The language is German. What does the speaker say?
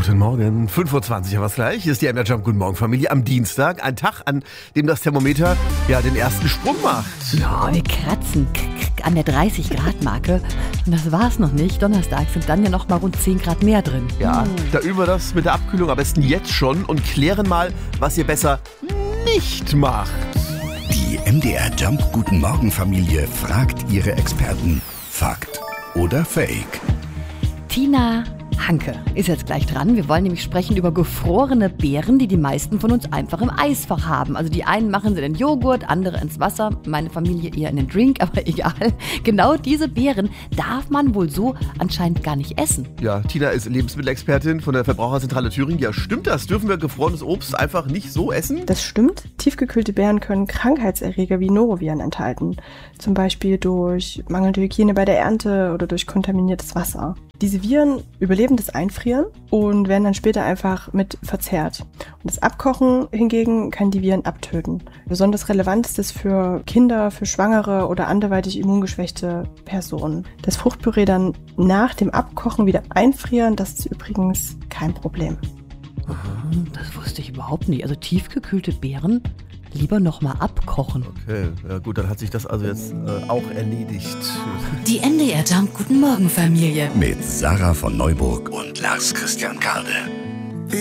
Guten Morgen, 5.20 Uhr, was gleich. Hier ist die MDR Jump Guten Morgen Familie am Dienstag. Ein Tag, an dem das Thermometer den ersten Sprung macht. Ja, wir kratzen an der 30-Grad-Marke. Und das war's noch nicht. Donnerstag sind dann ja noch mal rund 10 Grad mehr drin. Ja, da üben wir das mit der Abkühlung am besten jetzt schon und klären mal, was ihr besser nicht macht. Die MDR Jump Guten Morgen Familie fragt ihre Experten. Fakt oder Fake? Tina Hanke ist jetzt gleich dran. Wir wollen nämlich sprechen über gefrorene Beeren, die meisten von uns einfach im Eisfach haben. Also die einen machen sie in den Joghurt, andere ins Wasser, meine Familie eher in den Drink, aber egal. Genau diese Beeren darf man wohl so anscheinend gar nicht essen. Ja, Tina ist Lebensmittelexpertin von der Verbraucherzentrale Thüringen. Ja, stimmt das? Dürfen wir gefrorenes Obst einfach nicht so essen? Das stimmt. Tiefgekühlte Beeren können Krankheitserreger wie Noroviren enthalten. Zum Beispiel durch mangelnde Hygiene bei der Ernte oder durch kontaminiertes Wasser. Diese Viren überleben das Einfrieren und werden dann später einfach mit verzehrt. Und das Abkochen hingegen kann die Viren abtöten. Besonders relevant ist es für Kinder, für Schwangere oder anderweitig immungeschwächte Personen. Das Fruchtpüree dann nach dem Abkochen wieder einfrieren, das ist übrigens kein Problem. Das wusste ich überhaupt nicht. Also tiefgekühlte Beeren lieber nochmal abkochen. Okay, ja gut, dann hat sich das also jetzt auch erledigt. Die MDR Jump Guten Morgen Familie. Mit Sarah von Neuburg und Lars Christian Karde.